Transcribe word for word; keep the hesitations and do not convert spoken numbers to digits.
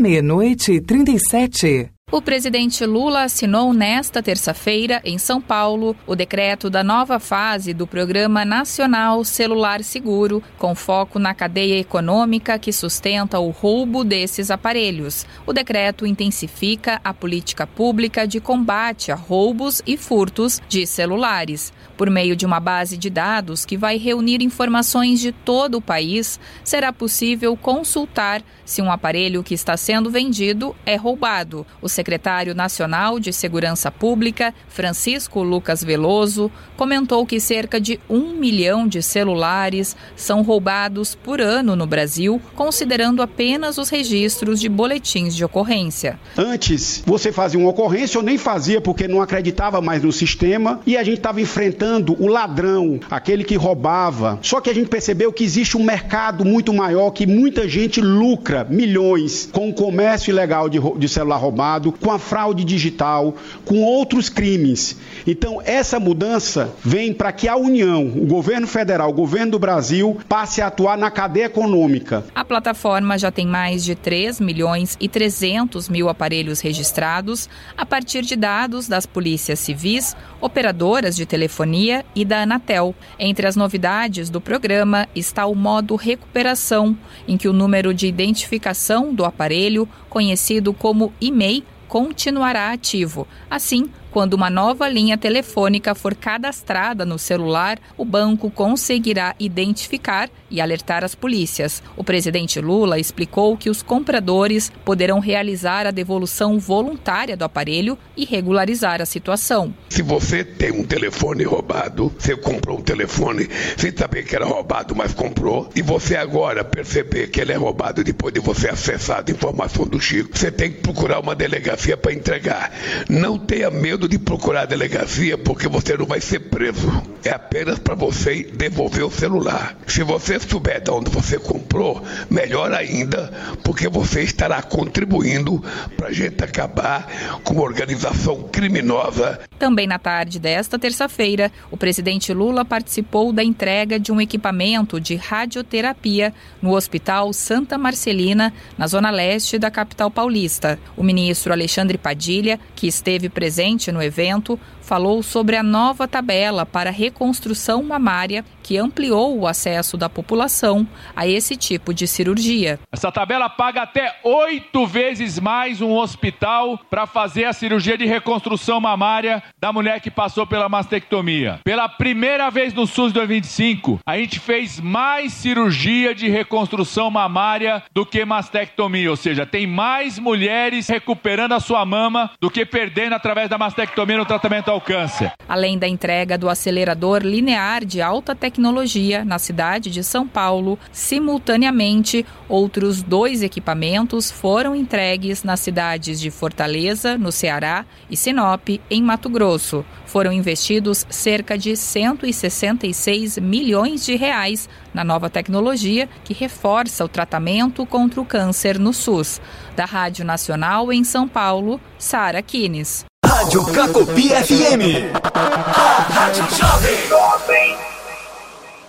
Meia-noite e trinta e sete. O presidente Lula assinou nesta terça-feira, em São Paulo, o decreto da nova fase do Programa Nacional Celular Seguro, com foco na cadeia econômica que sustenta o roubo desses aparelhos. O decreto intensifica a política pública de combate a roubos e furtos de celulares. Por meio de uma base de dados que vai reunir informações de todo o país, será possível consultar se um aparelho que está sendo vendido é roubado. O secretário nacional de Segurança Pública, Francisco Lucas Veloso, comentou que cerca de um milhão de celulares são roubados por ano no Brasil, considerando apenas os registros de boletins de ocorrência. Antes, você fazia uma ocorrência, eu nem fazia porque não acreditava mais no sistema e a gente estava enfrentando o ladrão, aquele que roubava. Só que a gente percebeu que existe um mercado muito maior, que muita gente lucra milhões com o comércio ilegal de, de celular roubado, com a fraude digital, com outros crimes. Então, essa mudança vem para que a União, o governo federal, o governo do Brasil, passe a atuar na cadeia econômica. A plataforma já tem mais de três milhões e trezentos mil aparelhos registrados a partir de dados das polícias civis, operadoras de telefonia e da Anatel. Entre as novidades do programa está o modo recuperação, em que o número de identificação do aparelho, conhecido como I M E I, continuará ativo. Assim, quando uma nova linha telefônica for cadastrada no celular, o banco conseguirá identificar e alertar as polícias. O presidente Lula explicou que os compradores poderão realizar a devolução voluntária do aparelho e regularizar a situação. Se você tem um telefone roubado, você comprou um telefone sem saber que era roubado, mas comprou, e você agora perceber que ele é roubado depois de você acessar a informação do Chico, você tem que procurar uma delegacia para entregar. Não tenha medo de procurar a delegacia, porque você não vai ser preso. É apenas para você devolver o celular. Se você souber de onde você comprou, melhor ainda, porque você estará contribuindo para a gente acabar com uma organização criminosa. Também na tarde desta terça-feira, o presidente Lula participou da entrega de um equipamento de radioterapia no Hospital Santa Marcelina, na zona leste da capital paulista. O ministro Alexandre Padilha, que esteve presente no evento, falou sobre a nova tabela para reconstrução mamária que ampliou o acesso da população a esse tipo de cirurgia. Essa tabela paga até oito vezes mais um hospital para fazer a cirurgia de reconstrução mamária da mulher que passou pela mastectomia. Pela primeira vez no SUS dois mil e vinte e cinco, a gente fez mais cirurgia de reconstrução mamária do que mastectomia, ou seja, tem mais mulheres recuperando a sua mama do que perdendo através da mastectomia no tratamento ao câncer. Além da entrega do acelerador linear de alta tecnologia na cidade de São Paulo, simultaneamente, outros dois equipamentos foram entregues nas cidades de Fortaleza, no Ceará, e Sinop, em Mato Grosso. Foram investidos cerca de cento e sessenta e seis milhões de reais na nova tecnologia que reforça o tratamento contra o câncer no SUS. Da Rádio Nacional em São Paulo, Sara Kines. Rádio Cacopi F M. A Rádio Jovem.